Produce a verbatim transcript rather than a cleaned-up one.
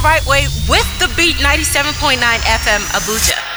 right way with the Beat ninety-seven point nine F M Abuja.